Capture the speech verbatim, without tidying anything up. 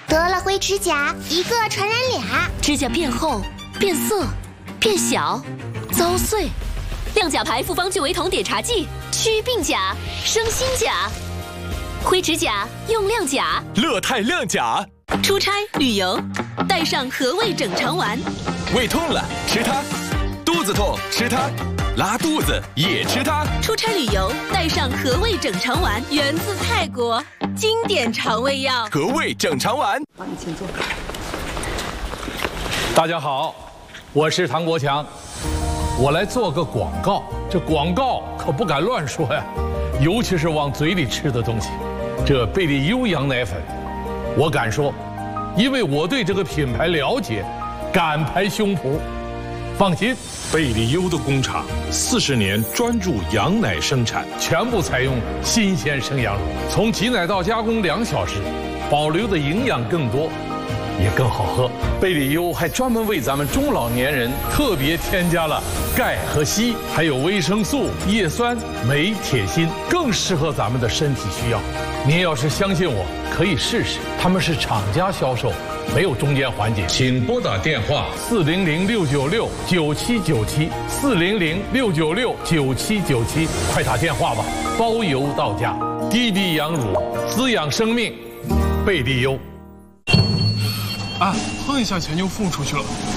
得了灰指甲，一个传染俩。 指甲变厚、变色、变小、遭碎。亮甲牌复方聚维酮碘茶剂，祛病甲，生新甲。灰指甲用亮甲。 乐泰亮甲。 出差旅游，带上和味整肠丸。 胃痛了吃它，肚子痛吃它，拉肚子也吃它。 出差旅游带上和味整肠丸，源自泰国，经典肠胃药。 和味整肠丸。 好，你请坐。 大家好，我是唐国强，我来做个广告。这广告可不敢乱说呀，尤其是往嘴里吃的东西。这贝利优羊奶粉，我敢说，因为我对这个品牌了解，敢拍胸脯。放心， 贝利优的工厂四十年专注羊奶生产， 全部采用新鲜生羊乳，从挤奶到加工两小时，保留的营养更多，也更好喝。贝利优还专门为咱们中老年人特别添加了钙和硒，还有维生素、叶酸、镁、铁、锌，更适合咱们的身体需要。您要是相信我，可以试试。他们是厂家销售，没有中间环节。请拨打电话四零零六九六九七九七四零零六九六九七九七，快打电话吧，包邮到家。滴滴羊乳，滋养生命，贝利优。 啊，碰一下钱就付出去了，